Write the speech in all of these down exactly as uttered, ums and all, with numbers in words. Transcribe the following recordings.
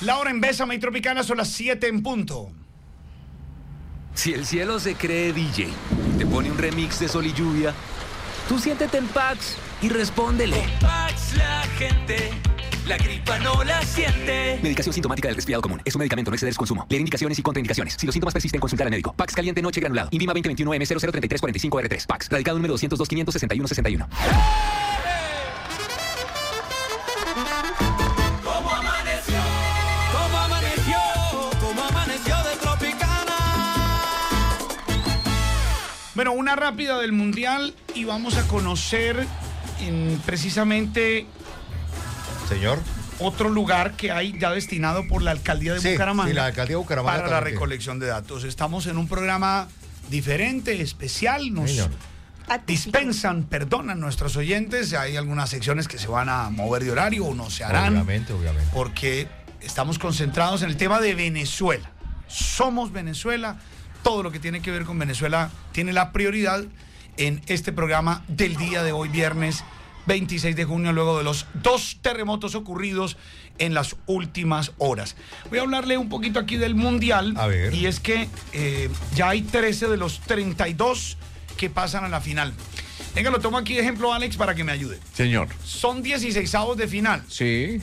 La hora en Bésame y Tropicana son las siete en punto. Si el cielo se cree D J, te pone un remix de Sol y Lluvia, tú siéntete en Pax y respóndele. Con Pax la gente, la gripa no la siente. Medicación sintomática del resfriado común. Es un medicamento, no exceder su consumo. Leer indicaciones y contraindicaciones. Si los síntomas persisten, consultar al médico. Pax caliente noche granulado. Invima veinte veintiuno M cero cero treinta y tres cuarenta y cinco R tres. Pax. Radicado número doscientos dos, quinientos sesenta y uno, sesenta y uno. ¿Cómo amaneció? ¿Cómo amaneció? ¿Cómo amaneció de Tropicana? Bueno, una rápida del Mundial y vamos a conocer en, precisamente... Señor. Otro lugar que hay ya destinado por la alcaldía de Sí, Bucaramanga. sí, la alcaldía de Bucaramanga para la también. recolección de datos. Estamos en un programa diferente, especial. Nos Señor. dispensan, perdonan nuestros oyentes. Hay algunas secciones que se van a mover de horario o no se harán. Obviamente, obviamente. Porque estamos concentrados en el tema de Venezuela. Somos Venezuela. Todo lo que tiene que ver con Venezuela tiene la prioridad en este programa del día de hoy, viernes veintiséis de junio, luego de los dos terremotos ocurridos en las últimas horas. Voy a hablarle un poquito aquí del Mundial. A ver. Y es que eh, ya hay trece de los treinta y dos que pasan a la final. Venga, lo tomo aquí de ejemplo, Alex, para que me ayude. Señor. Son dieciseisavos de final. Sí.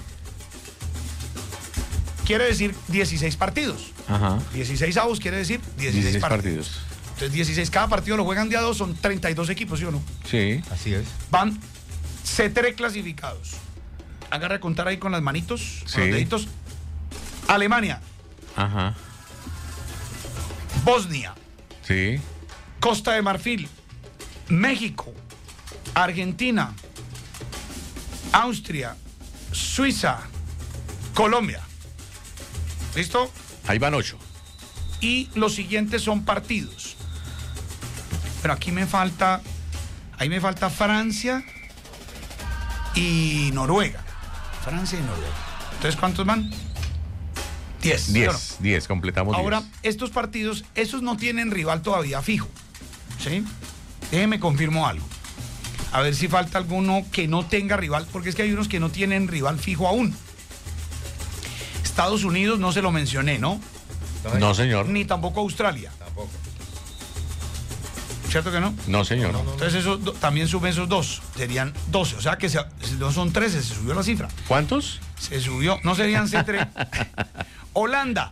Quiere decir dieciséis partidos. Ajá. dieciseisavos quiere decir dieciséis, dieciséis partidos. partidos. Entonces dieciséis, cada partido lo juegan de a dos, son treinta y dos equipos, ¿sí o no? Sí. Así es. Van C tres clasificados. Agarra a contar ahí con las manitos, con Sí. los deditos. Alemania, Ajá. Bosnia, Sí. Costa de Marfil, México, Argentina, Austria, Suiza, Colombia. ¿Listo? Ahí van ocho. Y los siguientes son partidos. Pero aquí me falta, ahí me falta Francia y Noruega. Francia y Noruega. Entonces, ¿cuántos van? Diez. ¿sí o no? Diez. Diez. Completamos Ahora, diez. estos partidos, esos no tienen rival todavía fijo. ¿Sí? Déjeme confirmo algo. A ver si falta alguno que no tenga rival, porque es que hay unos que no tienen rival fijo aún. Estados Unidos no se lo mencioné, ¿no? No, señor. Ni tampoco Australia. Tampoco. ¿Cierto que no? No, señor. Entonces esos do- también suben esos dos. Serían doce. O sea que se, si no son trece, se subió la cifra. ¿Cuántos? Se subió. No serían C tres. Holanda.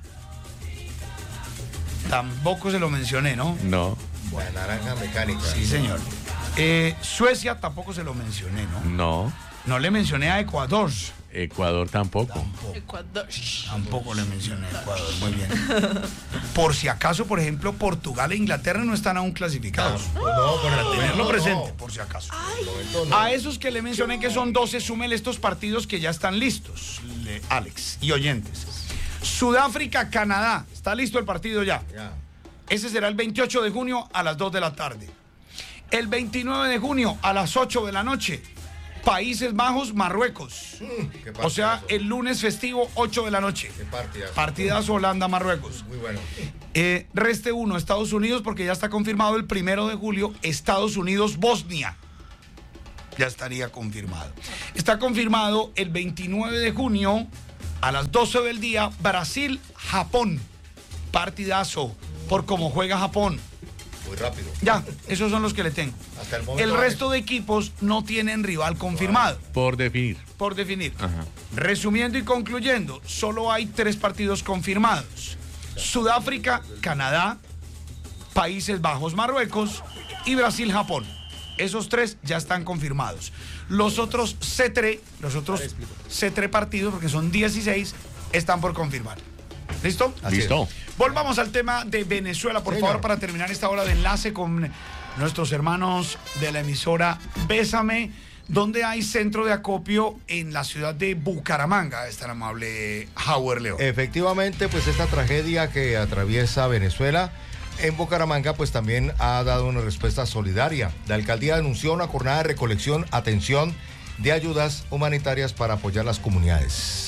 Tampoco se lo mencioné, ¿no? No. La naranja mecánica. Sí, señor. Eh, Suecia tampoco se lo mencioné, ¿no? No. No le mencioné a Ecuador. Ecuador tampoco. Tampoco. Ecuador. Tampoco le mencioné a Ecuador. Muy bien. Por si acaso, por ejemplo, Portugal e Inglaterra no están aún clasificados. No, con el Tenerlo momento presente, no. por si acaso. Momento no. A esos que le mencioné que son doce, súmele estos partidos que ya están listos, le- Alex y oyentes. Sudáfrica, Canadá. ¿Está listo el partido ya? Ya. Ese será el veintiocho de junio a las dos de la tarde. El veintinueve de junio a las ocho de la noche, Países Bajos, Marruecos. Qué O sea, partidazo. el lunes festivo, ocho de la noche. Qué partidazo. Partidazo Holanda-Marruecos. Muy bueno. Eh, reste uno, Estados Unidos, porque ya está confirmado el primero de julio, Estados Unidos-Bosnia. Ya estaría confirmado. Está confirmado el veintinueve de junio a las doce del día, Brasil-Japón. Partidazo, por cómo juega Japón. Muy rápido. Ya, esos son los que le tengo. Hasta el momento. El resto de equipos no tienen rival confirmado, Por definir. por definir. Ajá. Resumiendo y concluyendo, solo hay tres partidos confirmados. Sudáfrica, Canadá, Países Bajos, Marruecos y Brasil-Japón. Esos tres ya están confirmados. Los otros C tres, los otros C tres partidos, porque son dieciséis, están por confirmar. ¿Listo? Así Listo. Volvamos al tema de Venezuela, por Señor. favor, para terminar esta hora de enlace con nuestros hermanos de la emisora Bésame, donde hay centro de acopio en la ciudad de Bucaramanga. Es tan amable Howard León. Efectivamente, pues esta tragedia que atraviesa Venezuela, en Bucaramanga, pues también ha dado una respuesta solidaria. La alcaldía anunció una jornada de recolección, atención, de ayudas humanitarias para apoyar las comunidades.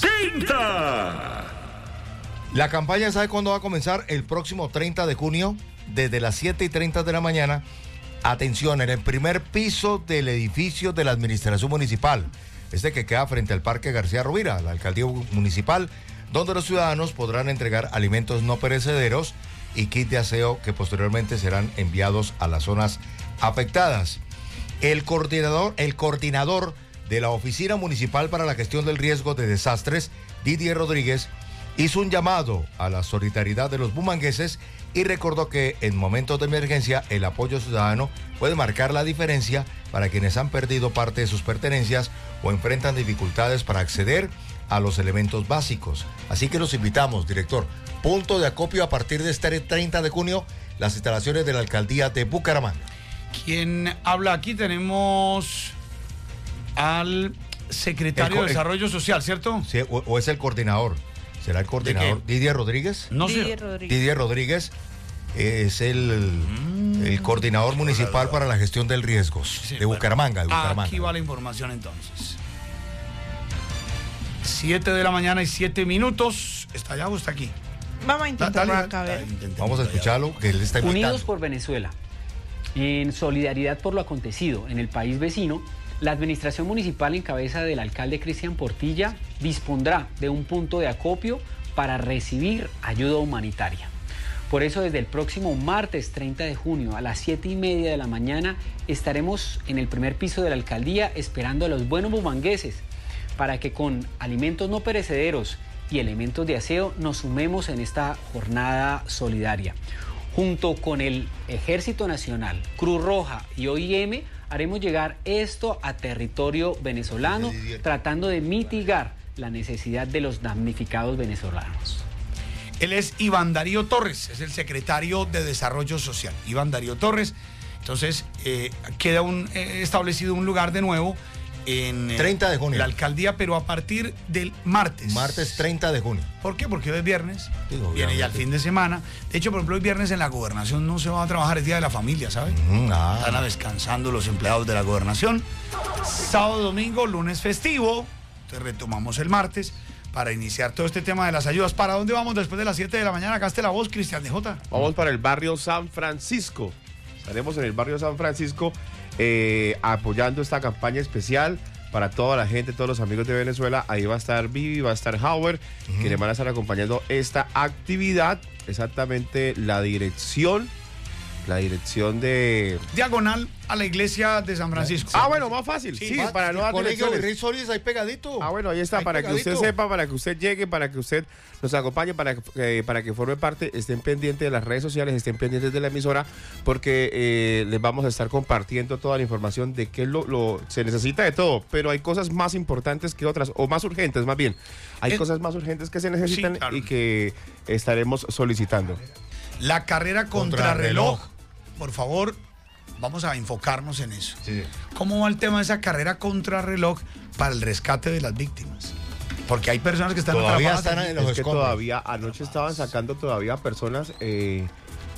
La campaña, ¿sabe cuándo va a comenzar? El próximo treinta de junio, desde las siete y treinta de la mañana. Atención, en el primer piso del edificio de la administración municipal, este que queda frente al Parque García Rovira, la alcaldía municipal, donde los ciudadanos podrán entregar alimentos no perecederos y kit de aseo que posteriormente serán enviados a las zonas afectadas. El coordinador, el coordinador de la Oficina Municipal para la Gestión del Riesgo de Desastres, Didier Rodríguez, hizo un llamado a la solidaridad de los bumangueses y recordó que en momentos de emergencia el apoyo ciudadano puede marcar la diferencia para quienes han perdido parte de sus pertenencias o enfrentan dificultades para acceder a los elementos básicos. Así que los invitamos, director. Punto de acopio a partir de este treinta de junio, las instalaciones de la alcaldía de Bucaramanga. ¿Quién habla aquí? Tenemos al secretario de Desarrollo Social, ¿cierto? Sí, o, o es el coordinador. ¿Será el coordinador? ¿Didier Rodríguez? No sé. Didier Rodríguez. Didier Rodríguez es el, mm. el coordinador municipal para la gestión del riesgo sí, de Bucaramanga, de Bucaramanga. Aquí va la información entonces. Siete de la mañana y siete minutos. ¿Está allá o está aquí? Vamos a intentarlo Dale, acá, a ver. Vamos a escucharlo, que él está invitando. Unidos por Venezuela. En solidaridad por lo acontecido en el país vecino, la administración municipal en cabeza del alcalde Cristian Portilla dispondrá de un punto de acopio para recibir ayuda humanitaria. Por eso, desde el próximo martes treinta de junio a las siete y media de la mañana estaremos en el primer piso de la alcaldía esperando a los buenos bumangueses para que con alimentos no perecederos y elementos de aseo nos sumemos en esta jornada solidaria. Junto con el Ejército Nacional, Cruz Roja y O I M, haremos llegar esto a territorio venezolano, tratando de mitigar la necesidad de los damnificados venezolanos. Él es Iván Darío Torres, es el secretario de Desarrollo Social. Iván Darío Torres. Entonces, eh, queda un, eh, establecido un lugar de nuevo en eh, treinta de junio. La alcaldía, pero a partir del martes. Martes treinta de junio. ¿Por qué? Porque hoy es viernes, Digo, viene ya el fin de semana. De hecho, por ejemplo, hoy viernes en la gobernación no se va a trabajar, es Día de la Familia, ¿sabes? Mm, ah. Están descansando los empleados de la gobernación. Sábado, domingo, lunes festivo. Entonces retomamos el martes para iniciar todo este tema de las ayudas. ¿Para dónde vamos después de las siete de la mañana? Acá está la voz, Cristian de Jota. Vamos para el barrio San Francisco. Estaremos en el barrio San Francisco eh, apoyando esta campaña especial para toda la gente, todos los amigos de Venezuela. Ahí va a estar Vivi, va a estar Howard, uh-huh. quienes van a estar acompañando esta actividad. Exactamente la dirección, la dirección de... Diagonal a la iglesia de San Francisco. Ah, bueno, más fácil. Sí, sí más, para no dar Colegio direcciones. Virrey Solís, ahí pegadito. Ah, bueno, ahí está, ahí para pegadito. que usted sepa, para que usted llegue, para que usted nos acompañe, para que, eh, para que forme parte, estén pendientes de las redes sociales, estén pendientes de la emisora, porque eh, les vamos a estar compartiendo toda la información de qué lo, lo se necesita de todo, pero hay cosas más importantes que otras, o más urgentes más bien. Hay eh, cosas más urgentes que se necesitan sí, claro. y que estaremos solicitando. La carrera contrarreloj, por favor, vamos a enfocarnos en eso. Sí. ¿Cómo va el tema de esa carrera contrarreloj para el rescate de las víctimas? Porque hay personas que están Todavía atrapadas están en- en los Es que escombros. todavía, anoche estaban sacando todavía personas eh,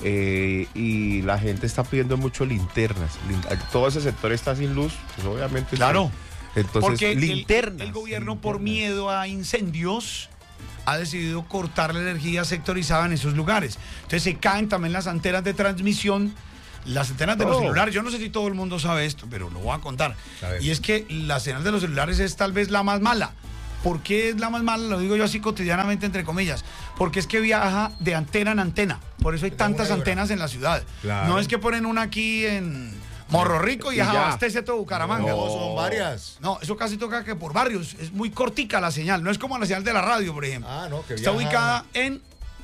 eh, y la gente está pidiendo mucho linternas. Lin- todo ese sector está sin luz, pues obviamente. Claro. sí. Entonces, Porque el- linternas. el, gobierno, por linternas. miedo a incendios, ha decidido cortar la energía sectorizada en esos lugares. Entonces se caen también las antenas de transmisión, las antenas de los Oh. celulares. Yo no sé si todo el mundo sabe esto, pero lo voy a contar. A ver. Y es que las señal de los celulares es tal vez la más mala. ¿Por qué es la más mala? Lo digo yo así cotidianamente, entre comillas. Porque es que viaja de antena en antena. Por eso hay Da tantas una hebra. antenas en la ciudad. Claro. No es que ponen una aquí en Morro Rico y, Y ajá, ya. abastece todo Bucaramanga. No, son varias. No, eso casi toca que por barrios. Es muy cortica la señal. No es como la señal de la radio, por ejemplo. Ah, no, que Está viaja- ubicada en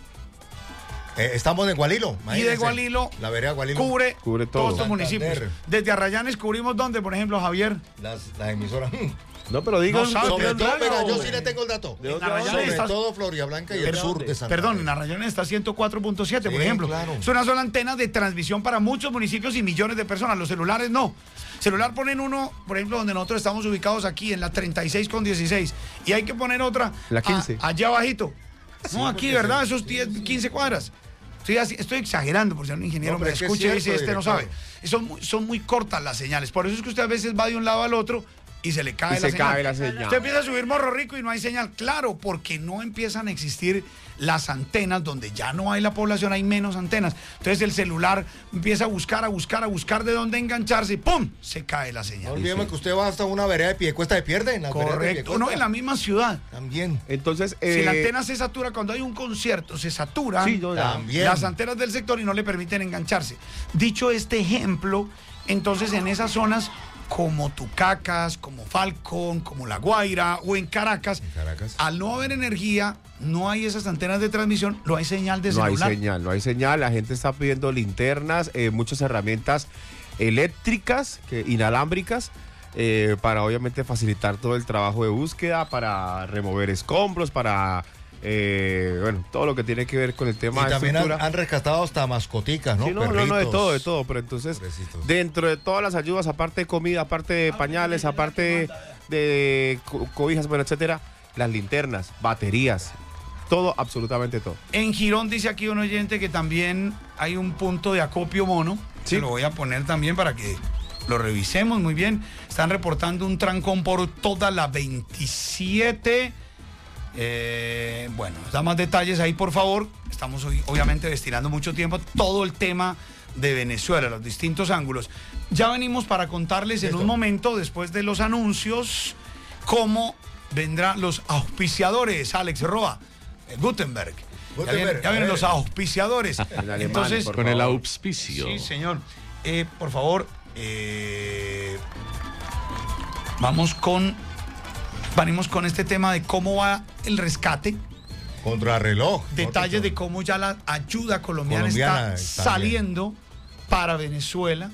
Eh, estamos en Gualilo. y de imagínense. Gualilo. La vereda Gualilo. Cubre, Cubre todo. todos estos Santander. municipios. Desde Arrayanes cubrimos dónde, por ejemplo, Javier. Las, las emisoras. No, pero digan. No sabe, Sobre Dios todo, mío, venga, yo hombre. sí le tengo el dato. ¿De dónde Arrayanes Sobre está- todo Floria Blanca y el Perdón, sur de Santander. Perdón, en Arrayanes está ciento cuatro punto siete, por Sí, ejemplo. claro. Es una sola antena de transmisión para muchos municipios y millones de personas. Los celulares no. Celular ponen uno, por ejemplo, donde nosotros estamos ubicados aquí, en la treinta y seis con dieciséis. Y hay que poner otra La a- quince. allá abajito. No, aquí, porque ¿verdad? sí, Esos diez, quince cuadras. Estoy, así- estoy exagerando, por si un ingeniero No, pero me es que es escucha y dice, cierto, este no director. sabe. Son muy, son muy cortas las señales. Por eso es que usted a veces va de un lado al otro y se le cae Y la se señal. cae la señal. Usted empieza a subir Morro Rico y no hay señal. Claro, porque no empiezan a existir las antenas, donde ya no hay la población, hay menos antenas. Entonces el celular empieza a buscar, a buscar, a buscar de dónde engancharse y ¡pum! Se cae la No señal. olvidemos que usted va hasta una vereda de Piedecuesta de pierde. En las veredas de Correcto. Piedecuesta. No, en la misma ciudad. También. Entonces, Si eh, la antena se satura, cuando hay un concierto, se saturan Sí, no, también. las antenas del sector y no le permiten engancharse. Dicho este ejemplo, entonces en esas zonas como Tucacas, como Falcón, como La Guaira o en Caracas, En Caracas. al no haber energía, no hay esas antenas de transmisión, no hay señal de no hay celular. señal, no hay señal. La gente está pidiendo linternas, eh, muchas herramientas eléctricas, que, inalámbricas, eh, para obviamente facilitar todo el trabajo de búsqueda, para remover escombros, para eh, bueno, todo lo que tiene que ver con el tema Y de también han, estructura. han rescatado hasta mascoticas, ¿no? Sí, no, no, no, de Perritos. todo, de todo, pero entonces Pobrecitos. dentro de todas las ayudas, aparte de comida, aparte de pañales, aparte de, de co- cobijas, bueno, etcétera, las linternas, baterías, todo, absolutamente todo. En Girón dice aquí un oyente que también hay un punto de acopio mono. Sí. Se lo voy a poner también para que lo revisemos muy bien. Están reportando un trancón por toda la veintisiete. Eh, bueno, da más detalles ahí, por favor. Estamos hoy, obviamente, destinando mucho tiempo a todo el tema de Venezuela, los distintos ángulos. Ya venimos para contarles en un momento, después de los anuncios, cómo vendrán los auspiciadores. Alex Roa, eh, Gutenberg. Ya Gutenberg, vienen, ya a vienen ver. los auspiciadores. alemán, Entonces, por Con el favor. auspicio. sí, señor. Eh, por favor, eh, vamos con, venimos con este tema de cómo va el rescate. Contrarreloj. Detalles de cómo ya la ayuda colombiana, Colombiana está está saliendo para Venezuela.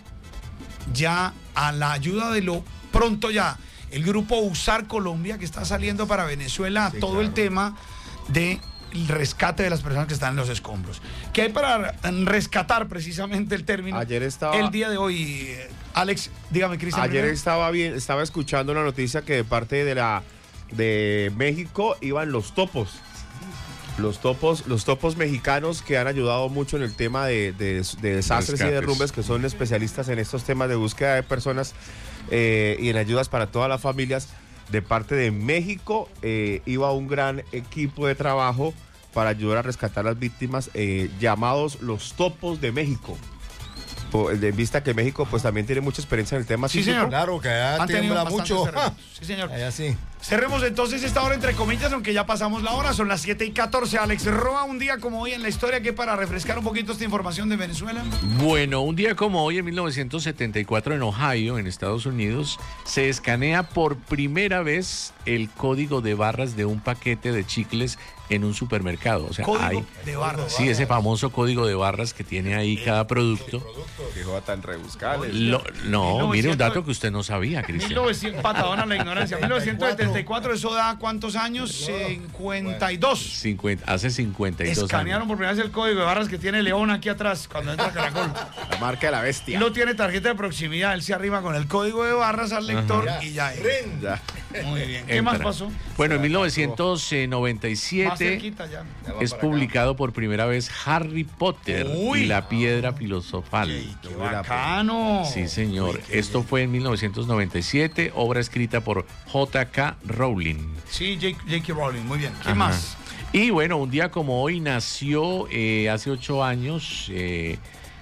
Ya a la ayuda de lo pronto ya el grupo Usar Colombia, que está saliendo para Venezuela a Sí, todo claro. el tema de el rescate de las personas que están en los escombros. ¿Qué hay para rescatar precisamente el término? Ayer estaba- El día de hoy, eh, Alex, dígame, Cristian. Ayer primero. estaba bien, estaba escuchando una noticia que de parte de la de México iban los topos. Los topos, los topos mexicanos que han ayudado mucho en el tema de, de- de desastres y Rescates. derrumbes, que son especialistas en estos temas de búsqueda de personas eh, y en ayudas para todas las familias. De parte de México eh, iba un gran equipo de trabajo para ayudar a rescatar a las víctimas, eh, llamados los topos de México. Po- De vista que México pues también tiene mucha experiencia en el tema Sí, sísmico. señor. Claro, que allá Han tenido tiembla bastantes mucho. terremotos. Sí, señor. Allá sí. Cerremos entonces esta hora entre comillas, aunque ya pasamos la hora, son las siete y catorce. Alex Roa, un día como hoy en la historia, que para refrescar un poquito esta información de Venezuela. Bueno, un día como hoy, en mil novecientos setenta y cuatro, en Ohio, en Estados Unidos, se escanea por primera vez el código de barras de un paquete de chicles en un supermercado. O sea, Código hay... de barras. Sí, ese famoso código de barras que tiene ahí cada producto. Que joda tan rebuscado. Lo- no, mire un mil novecientos dato que usted no sabía, Cristian. mil novecientos, patadona la ignorancia. mil novecientos setenta y cuatro, eso da ¿cuántos años? cincuenta y dos. cincuenta, hace cincuenta y dos Escanearon años. por primera vez el código de barras que tiene León aquí atrás cuando entra a Caracol. La marca de la bestia. No tiene tarjeta de proximidad, él se arrima con el código de barras al lector y ya. Ya. Muy bien. ¿Qué Entra. más pasó? Bueno, en mil novecientos noventa y Más siete cerquita ya. es publicado por primera vez Harry Potter Uy. y la piedra filosofal. ¡Ey, qué bacano! Sí, señor. Uy, qué Esto fue en mil novecientos noventa y siete, obra escrita por J K Rowling. Sí, Jake, J K Rowling, muy bien. ¿Qué Ajá. más? Y bueno, un día como hoy nació eh, hace ocho años eh,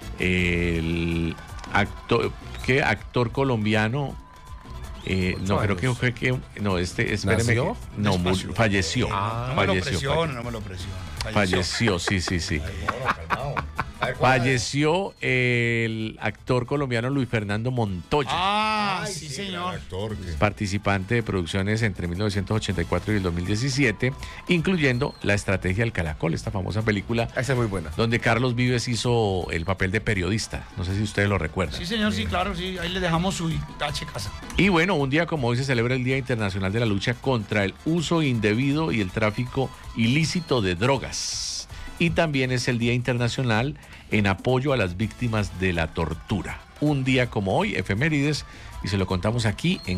el actor, ¿qué? actor colombiano. eh, no, Ocho creo que años. fue que. No, este, espéreme. ¿Nació? que- no, mu- Despacio. falleció. no me lo falleció. presione, no me lo presione. Falleció, sí, sí, sí. Calmado. A ver, ¿cuál es? Falleció el actor colombiano Luis Fernando Montoya. Ah, Ay, sí, gran señor. actor, que- Participante de producciones entre mil novecientos ochenta y cuatro y el dos mil diecisiete, incluyendo La Estrategia del Caracol, esta famosa película Esa es muy buena. donde Carlos Vives hizo el papel de periodista. No sé si ustedes lo recuerdan. Sí, señor, sí, claro, sí. Ahí le dejamos su tache casa. Y bueno, un día como hoy se celebra el Día Internacional de la Lucha contra el Uso Indebido y el Tráfico Ilícito de Drogas. Y también es el Día Internacional en apoyo a las víctimas de la tortura. Un día como hoy, efemérides, y se lo contamos aquí en